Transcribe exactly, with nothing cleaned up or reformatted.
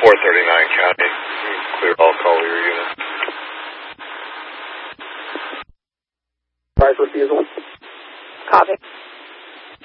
four thirty-nine County. Clear all Collier units. Price refusal. Copy.